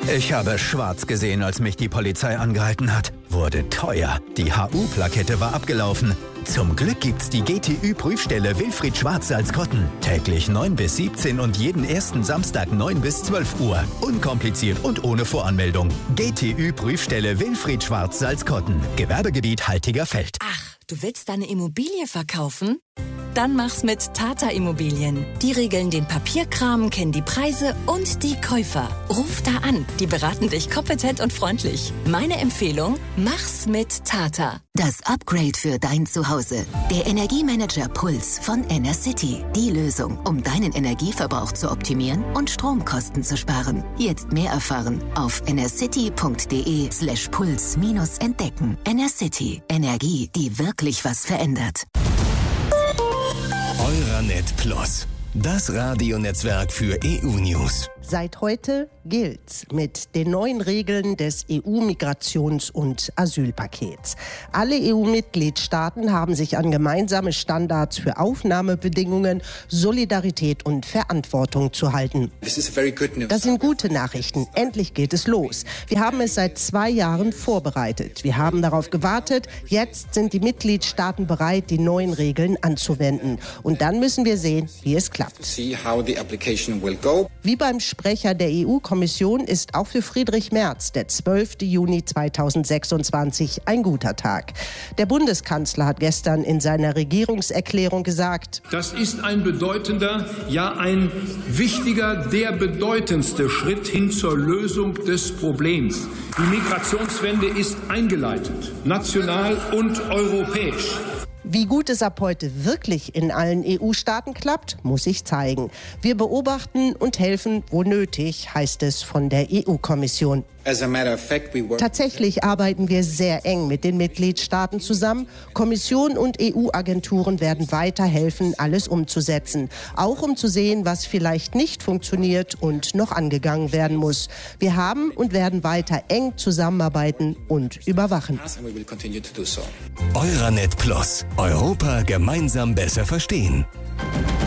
Ich habe schwarz gesehen, als mich die Polizei angehalten hat. Wurde teuer. Die HU-Plakette war abgelaufen. Zum Glück gibt's die GTÜ-Prüfstelle Wilfried Schwarz-Salzkotten. Täglich 9 bis 17 und jeden ersten Samstag 9 bis 12 Uhr. Unkompliziert und ohne Voranmeldung. GTÜ-Prüfstelle Wilfried Schwarz-Salzkotten. Gewerbegebiet Haltigerfeld. Ach, du willst deine Immobilie verkaufen? Dann mach's mit Tata Immobilien. Die regeln den Papierkram, kennen die Preise und die Käufer. Ruf da an, die beraten dich kompetent und freundlich. Meine Empfehlung, mach's mit Tata. Das Upgrade für dein Zuhause. Der Energiemanager Puls von Enercity. Die Lösung, um deinen Energieverbrauch zu optimieren und Stromkosten zu sparen. Jetzt mehr erfahren auf enercity.de/puls-entdecken. Enercity. Energie, die wirklich was verändert. Euranet Plus, das Radionetzwerk für EU-News. Seit heute gilt mit den neuen Regeln des EU-Migrations- und Asylpakets. Alle EU-Mitgliedstaaten haben sich an gemeinsame Standards für Aufnahmebedingungen, Solidarität und Verantwortung zu halten. Das sind gute Nachrichten. Endlich geht es los. Wir haben es seit 2 Jahren vorbereitet. Wir haben darauf gewartet. Jetzt sind die Mitgliedstaaten bereit, die neuen Regeln anzuwenden. Und dann müssen wir sehen, wie es klappt. Wie beim Sprecher der EU-Kommission ist auch für Friedrich Merz der 12. Juni 2026 ein guter Tag. Der Bundeskanzler hat gestern in seiner Regierungserklärung gesagt: Das ist ein bedeutender, ja ein wichtiger, der bedeutendste Schritt hin zur Lösung des Problems. Die Migrationswende ist eingeleitet, national und europäisch. Wie gut es ab heute wirklich in allen EU-Staaten klappt, muss sich zeigen. Wir beobachten und helfen, wo nötig, heißt es von der EU-Kommission. Tatsächlich arbeiten wir sehr eng mit den Mitgliedstaaten zusammen. Kommission und EU-Agenturen werden weiterhelfen, alles umzusetzen. Auch um zu sehen, was vielleicht nicht funktioniert und noch angegangen werden muss. Wir haben und werden weiter eng zusammenarbeiten und überwachen. Euranet Plus. Europa gemeinsam besser verstehen.